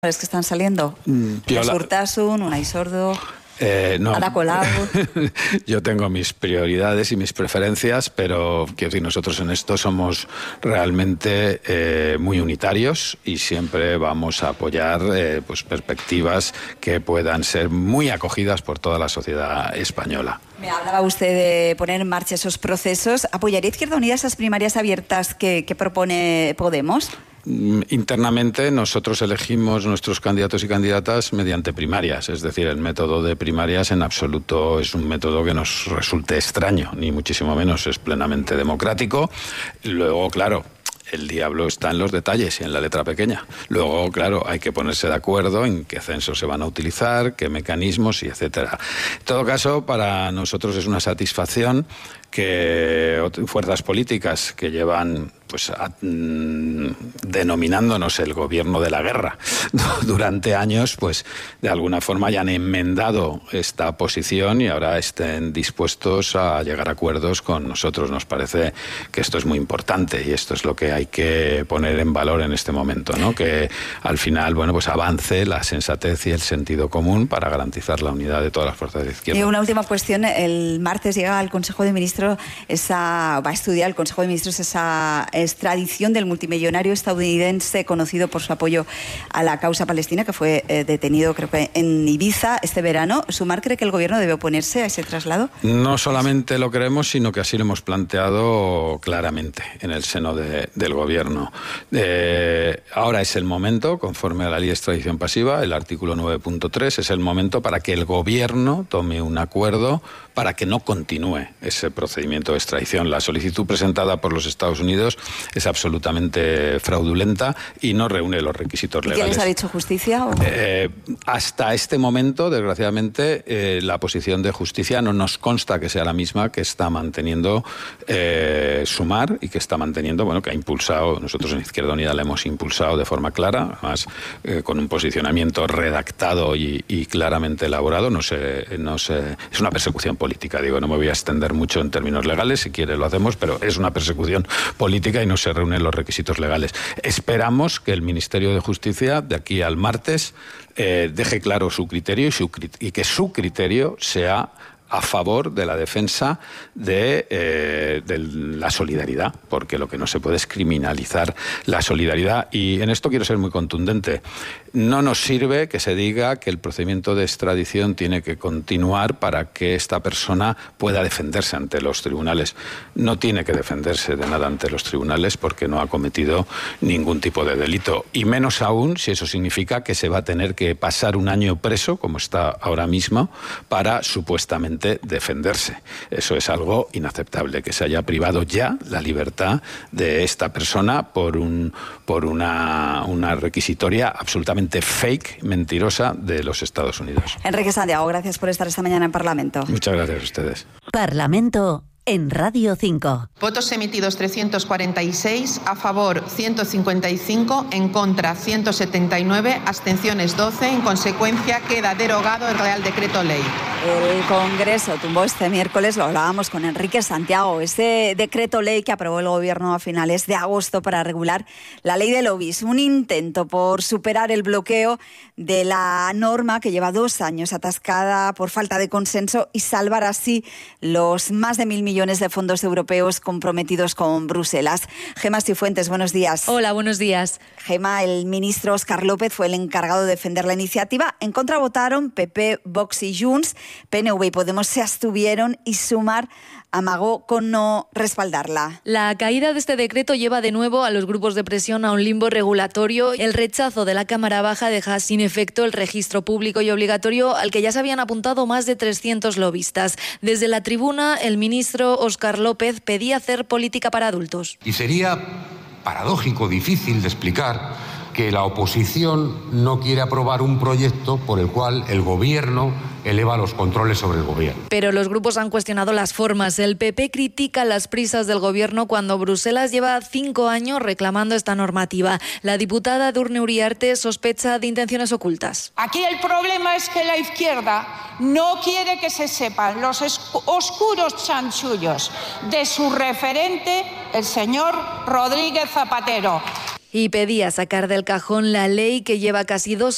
que están saliendo. Urtasun, Unai Sordo, no. Ada Colau. Yo tengo mis prioridades y mis preferencias, pero quiero decir, nosotros en esto somos realmente muy unitarios y siempre vamos a apoyar pues perspectivas que puedan ser muy acogidas por toda la sociedad española. Me hablaba usted de poner en marcha esos procesos. ¿Apoyaría Izquierda Unida esas primarias abiertas que propone Podemos? Internamente nosotros elegimos nuestros candidatos y candidatas mediante primarias, es decir, el método de primarias en absoluto es un método que nos resulte extraño, ni muchísimo menos, es plenamente democrático. Luego, claro, el diablo está en los detalles y en la letra pequeña. Luego, claro, hay que ponerse de acuerdo en qué censos se van a utilizar, qué mecanismos y etcétera. En todo caso, para nosotros es una satisfacción que fuerzas políticas que llevan denominándonos el gobierno de la guerra durante años, pues de alguna forma hayan enmendado esta posición y ahora estén dispuestos a llegar a acuerdos con nosotros. Nos parece que esto es muy importante y esto es lo que hay que poner en valor en este momento, ¿no? Que al final, bueno, pues avance la sensatez y el sentido común para garantizar la unidad de todas las fuerzas de izquierda. Y una última cuestión, el martes llega al Consejo de Ministros va a estudiar el Consejo de Ministros esa extradición del multimillonario estadounidense conocido por su apoyo a la causa palestina, que fue detenido, creo que en Ibiza este verano. ¿Sumar cree que el gobierno debe oponerse a ese traslado? No solamente lo creemos, sino que así lo hemos planteado claramente en el seno del gobierno. Ahora es el momento, conforme a la ley de extradición pasiva, el artículo 9.3, es el momento para que el gobierno tome un acuerdo para que no continúe ese procedimiento de extradición. La solicitud presentada por los Estados Unidos es absolutamente fraudulenta y no reúne los requisitos legales. ¿Quién les ha dicho justicia? Hasta este momento, desgraciadamente, la posición de justicia no nos consta que sea la misma que está manteniendo Sumar y que está manteniendo, bueno, que ha impulsado, nosotros en Izquierda Unida le hemos impulsado de forma clara, además con un posicionamiento redactado y claramente elaborado. Es una persecución política, digo, no me voy a extender mucho en términos legales, si quiere lo hacemos, pero es una persecución política y no se reúnen los requisitos legales. Esperamos que el Ministerio de Justicia, de aquí al martes, deje claro su criterio y que su criterio sea a favor de la defensa de la solidaridad, porque lo que no se puede es criminalizar la solidaridad. Y en esto quiero ser muy contundente. No nos sirve que se diga que el procedimiento de extradición tiene que continuar para que esta persona pueda defenderse ante los tribunales. No tiene que defenderse de nada ante los tribunales porque no ha cometido ningún tipo de delito. Y menos aún si eso significa que se va a tener que pasar un año preso, como está ahora mismo, para supuestamente defenderse. Eso es algo inaceptable, que se haya privado ya la libertad de esta persona por una requisitoria absolutamente fake, mentirosa de los Estados Unidos. Enrique Santiago, gracias por estar esta mañana en Parlamento. Muchas gracias a ustedes. Parlamento en Radio 5. Votos emitidos 346, a favor 155, en contra 179, abstenciones 12. En consecuencia, queda derogado el Real Decreto Ley. El Congreso tumbó este miércoles, lo hablábamos con Enrique Santiago, ese decreto ley que aprobó el Gobierno a finales de agosto para regular la ley de lobbies. Un intento por superar el bloqueo de la norma que lleva 2 años atascada por falta de consenso y salvar así los más de 1.000 millones de fondos europeos comprometidos con Bruselas. Gemma Cifuentes, buenos días. Hola, buenos días. Gemma, el ministro Óscar López fue el encargado de defender la iniciativa. En contra votaron PP, Vox y Junts. PNV y Podemos se abstuvieron y Sumar amagó con no respaldarla. La caída de este decreto lleva de nuevo a los grupos de presión a un limbo regulatorio. El rechazo de la Cámara Baja deja sin efecto el registro público y obligatorio al que ya se habían apuntado más de 300 lobistas. Desde la tribuna, el ministro Óscar López pedía hacer política para adultos. Y sería paradójico, difícil de explicar, que la oposición no quiere aprobar un proyecto por el cual el gobierno eleva los controles sobre el gobierno. Pero los grupos han cuestionado las formas. El PP critica las prisas del gobierno cuando Bruselas lleva 5 años reclamando esta normativa. La diputada Edurne Uriarte sospecha de intenciones ocultas. Aquí el problema es que la izquierda no quiere que se sepan los oscuros chanchullos de su referente, el señor Rodríguez Zapatero. Y pedía sacar del cajón la ley que lleva casi 2